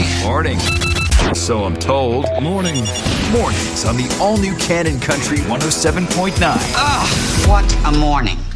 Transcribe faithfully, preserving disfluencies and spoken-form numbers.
Morning. So I'm told. Morning. Mornings on the all-new Cannon Country one oh seven point nine. Ah, what a morning.